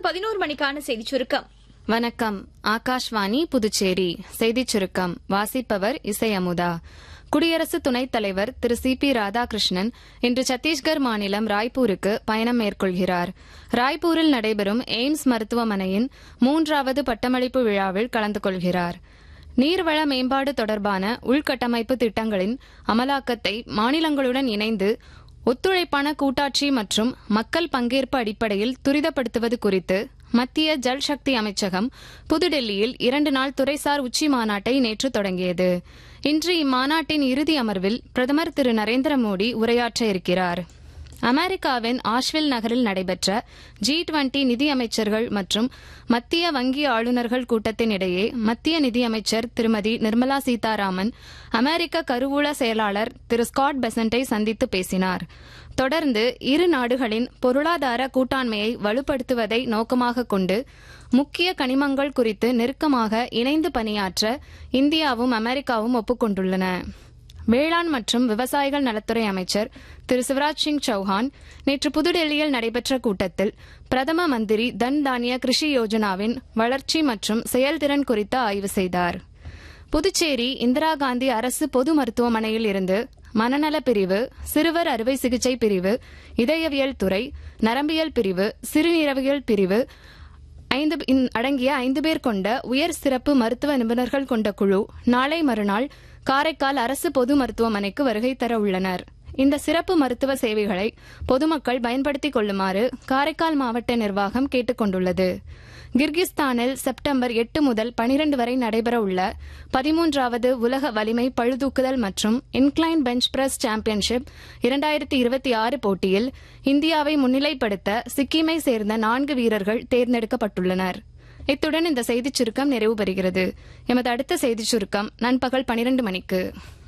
11 மணிக்கான செய்திச் சுருக்கம். வணக்கம். ஆகாஷ்வாணி புதுச்சேரி செய்திச் சுருக்கம் வாசிப்பவர் இசை அமுதா. குடியரசு துணைத் தலைவர் திரு சி.பி. ராதாகிருஷ்ணன் இன்று சத்தீஸ்கர் மாநிலம் ராய்ப்பூருக்கு பயணம் மேற்கொள்கிறார். ராய்ப்பூரில் நடைபெறும் எய்ம்ஸ் மருத்துவமனையின் 3வது பட்டமளிப்பு விழாவில் கலந்து கொள்கிறார். நீர்வள மேம்பாடு தொடர்பான உள்கட்டமைப்பு திட்டங்களின் அமலாக்கத்தை மாநிலங்களுடன் இணைந்து ஒத்துழைப்பான கூட்டாட்சி மற்றும் மக்கள் பங்கேற்பு அடிப்படையில் துரிதப்படுத்துவது குறித்து மத்திய ஜல் சக்தி அமைச்சகம் புதுடெல்லியில் 2 நாள் துறைசார் உச்சி மாநாட்டை நேற்று தொடங்கியது. இன்று இம்மாநாட்டின் இறுதி அமர்வில் பிரதமர் திரு நரேந்திர மோடி உரையாற்ற இருக்கிறார். அமெரிக்காவின் ஆஷ்வில் நகரில் நடைபெற்ற G20 நிதியமைச்சர்கள் மற்றும் மத்திய வங்கி ஆளுநர்கள் கூட்டத்தின் இடையே மத்திய நிதியமைச்சர் திருமதி நிர்மலா சீதாராமன் அமெரிக்க கருவூல செயலாளர் திரு ஸ்காட் பெசன்ட்டை சந்தித்து பேசினார். தொடர்ந்து இரு நாடுகளின் பொருளாதார கூட்டாண்மையை வலுப்படுத்துவதை நோக்கமாக கொண்டு முக்கிய கனிமங்கள் குறித்து நெருக்கமாக இணைந்து பணியாற்ற இந்தியாவும் அமெரிக்காவும் ஒப்புக்கொண்டுள்ளன. வேளாண் மற்றும் விவசாயிகள் நலத்துறை அமைச்சர் திரு சிவராஜ் சிங் சௌஹான் நேற்று புதுடெல்லியில் நடைபெற்ற கூட்டத்தில் பிரதம மந்திரி தன் தானிய கிருஷி யோஜனாவின் வளர்ச்சி மற்றும் செயல்திறன் குறித்து ஆய்வு செய்தார். புதுச்சேரி இந்திரா காந்தி அரசு பொது மருத்துவமனையில் இருந்து மனநல பிரிவு, சிறுவர் அறுவை சிகிச்சை பிரிவு, இதயவியல் துறை, நரம்பியல் பிரிவு, சிறுநீரவியல் பிரிவு அடங்கிய 5 பேர் கொண்ட உயர் சிறப்பு மருத்துவ நிபுணர்கள் கொண்ட குழு நாளை மறுநாள் காரைக்கால் அரசு பொது மருத்துவமனைக்கு வருகை தர உள்ளனர். இந்த சிறப்பு மருத்துவ சேவைகளை பொதுமக்கள் பயன்படுத்திக் கொள்ளுமாறு காரைக்கால் மாவட்ட நிர்வாகம் கேட்டுக் கொண்டுள்ளது. கிர்கிஸ்தானில் செப்டம்பர் 8 முதல் 12 வரை நடைபெறவுள்ள 13வது உலக வலிமை பளுதூக்குதல் மற்றும் இன்க்ளைன் பெஞ்ச் பிரஸ் சாம்பியன்ஷிப் 2026 போட்டியில் இந்தியாவை முன்னிலைப்படுத்த சிக்கிமை சேர்ந்த 4 வீரர்கள் தேர்ந்தெடுக்கப்பட்டுள்ளனர். இத்துடன் இந்த செய்திச் சுருக்கம் நிறைவு பெறுகிறது. எமது அடுத்த செய்திச் சுருக்கம் நண்பகல் 12 மணிக்கு.